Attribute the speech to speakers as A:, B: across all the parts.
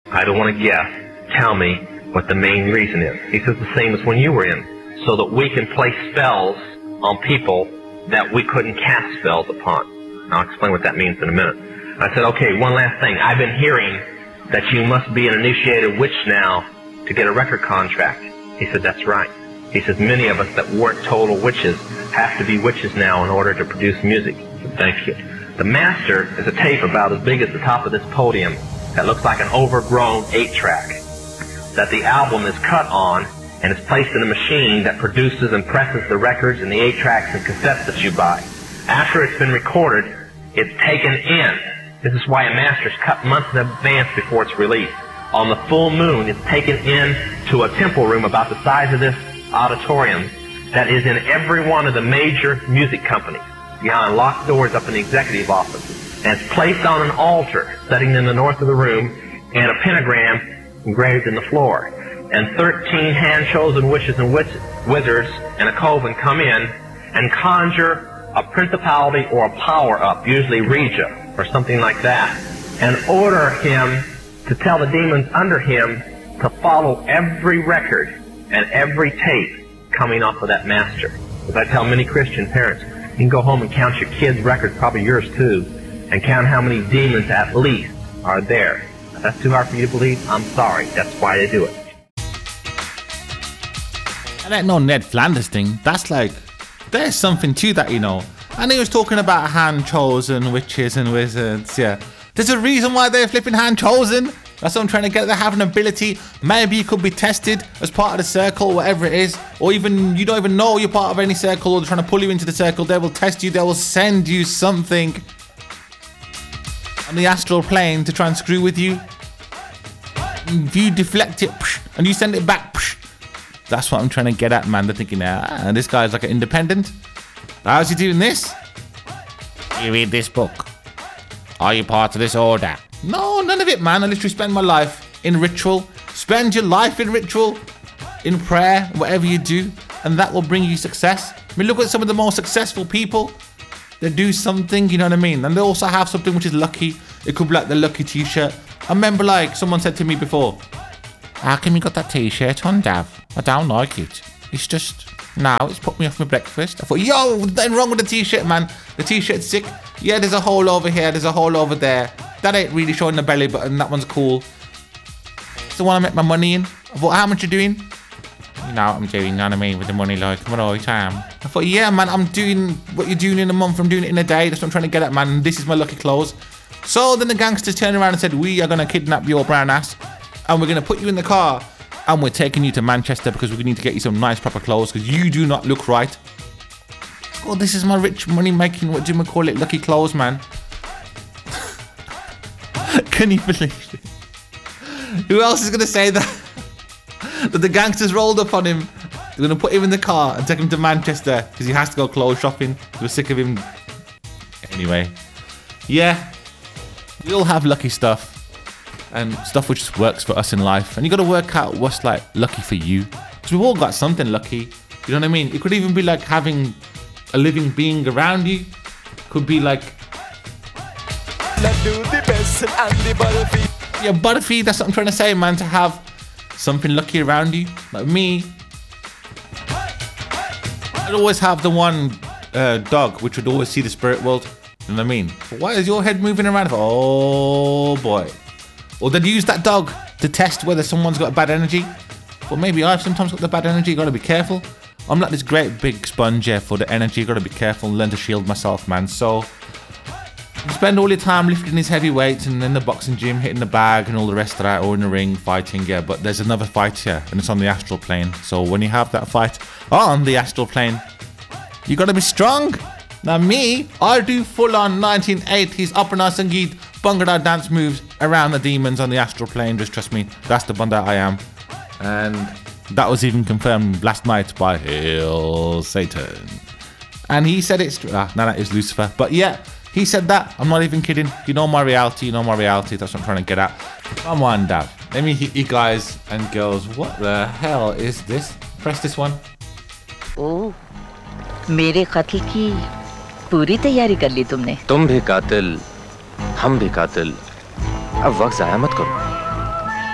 A: I don't want to guess. Tell me what the main reason is. He says the same as when you were in, so that we can place spells on people that we couldn't cast spells upon. I'll explain what that means in a minute. I said, okay, one last thing. I've been hearing that you must be an initiated witch now to get a record contract. He said, that's right. He says, many of us that weren't total witches have to be witches now in order to produce music. I said, thank you. The master is a tape about as big as the top of this podium that looks like an overgrown 8-track that the album is cut on and is placed in a machine that produces and presses the records and the 8-tracks and cassettes that you buy. After it's been recorded, it's taken in. This is why a master's cut months in advance before it's released. On the full moon, it's taken in to a temple room about the size of this auditorium that is in every one of the major music companies, behind locked doors up in the executive office. And it's placed on an altar sitting in the north of the room and a pentagram engraved in the floor. And 13 hand-chosen witches and wizards and a coven come in and conjure a principality or a power-up, usually Regia or something like that, and order him to tell the demons under him to follow every record and every tape coming off of that master. As I tell many Christian parents, you can go home and count your kids' records, probably yours too, and count how many demons at least are there. If that's too hard for you to believe, I'm sorry. That's why they do it.
B: That ain't no Ned Flanders thing. That's like, there's something to that, you know. And he was talking about hand-chosen witches and wizards, yeah. There's a reason why they're flipping hand-chosen. That's what I'm trying to get. They have an ability. Maybe you could be tested as part of the circle, whatever it is. Or even, you don't even know you're part of any circle, or they're trying to pull you into the circle. They will test you. They will send you something on the astral plane to try and screw with you. If you deflect it, and you send it back, that's what I'm trying to get at, man. They're thinking, this guy's like an independent. How's he doing this? You read this book. Are you part of this order? No, none of it, man. I literally spend my life in ritual. Spend your life in ritual, in prayer, whatever you do, and that will bring you success. I mean, look at some of the most successful people. They do something, you know what I mean? And they also have something which is lucky. It could be like the lucky t-shirt. I remember, like, someone said to me before, how come you got that t-shirt on, Dav? I don't like it. It's just, now it's put me off my breakfast. I thought, yo, there's nothing wrong with the t-shirt, man. The t-shirt's sick. Yeah, there's a hole over here. There's a hole over there. That ain't really showing the belly button. That one's cool. It's the one I make my money in. I thought, how much you doing? You know what I'm doing, you know what I mean, with the money, like, I'm right, I am. I thought, yeah, man, I'm doing what you're doing in a month. I'm doing it in a day. That's what I'm trying to get at, man. This is my lucky clothes. So then the gangsters turned around and said, we are going to kidnap your brown ass, and we're going to put you in the car, and we're taking you to Manchester because we need to get you some nice proper clothes because you do not look right. Oh, this is my rich money making, what do you call it, lucky clothes, man. Can you believe it? Who else is going to say that? That the gangsters rolled up on him. They're going to put him in the car and take him to Manchester because he has to go clothes shopping. We're sick of him. Anyway. Yeah. We all have lucky stuff. And stuff which just works for us in life. And you got to work out what's like lucky for you. Because we've all got something lucky. You know what I mean? It could even be like having a living being around you. Could be like... Yeah, Butterfee, that's what I'm trying to say, man. To have something lucky around you. Like me, I'd always have the one dog which would always see the spirit world. You know what I mean? But why is your head moving around? Oh boy. Or they'd use that dog to test whether someone's got bad energy. But maybe I've sometimes got the bad energy. Got to be careful. I'm like this great big sponge here for the energy. Got to be careful and learn to shield myself, man. So you spend all your time lifting these heavy weights and in the boxing gym, hitting the bag and all the rest of that, or in the ring, fighting, yeah. But there's another fight here, and it's on the astral plane. So when you have that fight on the astral plane, you got to be strong. Now me, I do full-on 1980s Apana Sangeet Bhangra dance moves around the demons on the astral plane. Just trust me, that's the banda I am. And that was even confirmed last night by Hail Satan. And he said it's... no, that is Lucifer. But yeah, he said that. I'm not even kidding. You know my reality. You know my reality. That's what I'm trying to get at. Come on, Dav. Let me hit you guys and girls. What the hell is this? Press this one.
C: Oh, मेरे कत्ल की पूरी तैयारी कर ली तुमने. तुम भी कातिल, हम भी कातिल. अब वक्त ज़ाया मत करो.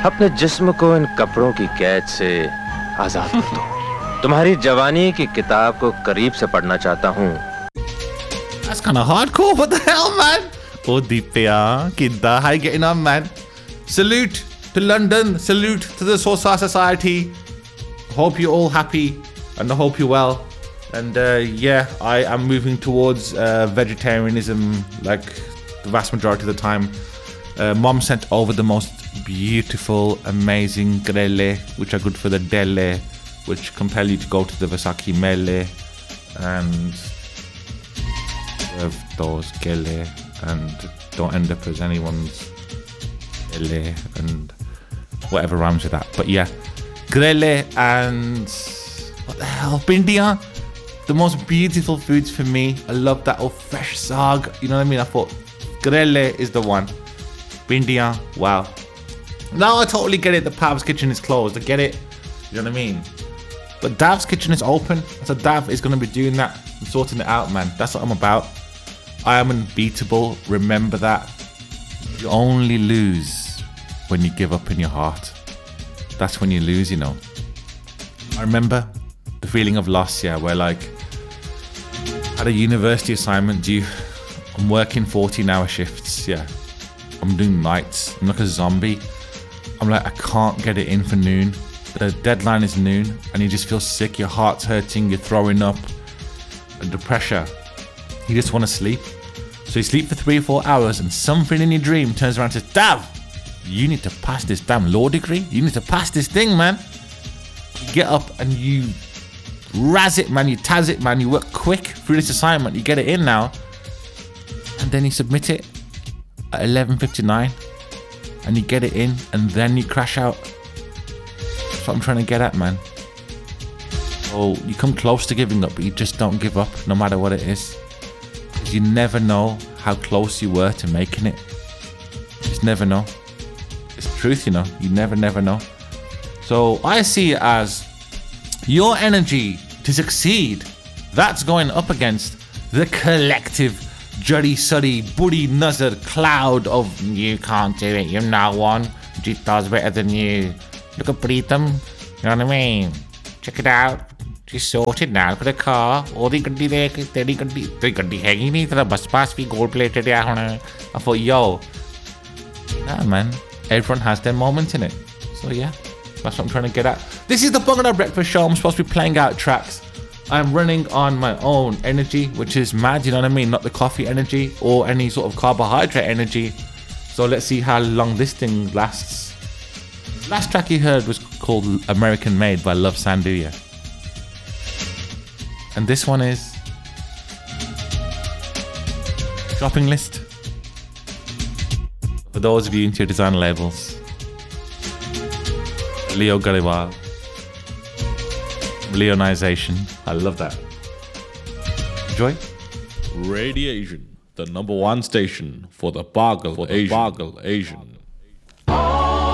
D: अपने जिस्म को इन कपड़ों की कैद से आजाद कर दो। तुम्हारी जवानी की किताब को करीब से पढ़ना चाहता हूँ।
B: That's kind of hardcore. What the hell, man? Oh, Deepya, kidda, how you getting on, man? Salute to London. Salute to the Sosa Society. Hope you're all happy and I hope you're well. And yeah, I am moving towards vegetarianism like the vast majority of the time. Mom sent over the most beautiful, amazing grelle, which are good for the delle, which compel you to go to the Vasaki Mele and serve those gele and don't end up as anyone's gele and whatever rhymes with that. But yeah, grelle and what the hell, bindia, the most beautiful foods for me. I love that old fresh saag, you know what I mean? I thought grelle is the one. Bindia, wow. Now I totally get it, the Pav's kitchen is closed, I get it, you know what I mean? But Dav's kitchen is open, so Dav is going to be doing that and sorting it out, man. That's what I'm about. I am unbeatable, remember that. You only lose when you give up in your heart. That's when you lose, you know. I remember the feeling of loss, yeah, where like, at a university assignment due, I'm working 14-hour shifts, yeah. I'm doing nights, I'm like a zombie. I'm like, I can't get it in for noon. The deadline is noon and you just feel sick, your heart's hurting, you're throwing up, and the pressure. You just want to sleep. So you sleep for 3 or 4 hours and something in your dream turns around and says, Dav, you need to pass this damn law degree. You need to pass this thing, man. You get up and you razz it, man. You taz it, man. You work quick through this assignment. You get it in now. And then you submit it at 11:59 and you get it in and then you crash out. That's what I'm trying to get at, man. Oh, you come close to giving up, but you just don't give up no matter what it is. Because you never know how close you were to making it. You just never know. It's the truth, you know. You never know. So I see it as your energy to succeed. That's going up against the collective Juddy Suddy Buddy Nuzzard cloud of you can't do it, you're not one. Jita's better than you. Look at Preetham, you know what I mean? Check it out. She's sorted now. Look at the car. Odi gaddi dekh, teri gaddi hegi nahi, tera bus pass bhi gold plated hai hona. I thought, yo, nah man, everyone has their moments in it. So yeah, that's what I'm trying to get at. This is the Bungalow Breakfast Show. I'm supposed to be playing out tracks. I'm running on my own energy, which is mad, you know what I mean? Not the coffee energy or any sort of carbohydrate energy. So let's see how long this thing lasts. Last track you heard was called American Made by Love Sanduya. And this one is Shopping List. For those of you into your design labels, Leo Gariwal. Leonization. I love that. Enjoy.
E: Radiation, the #1 station for the Bargle Asian.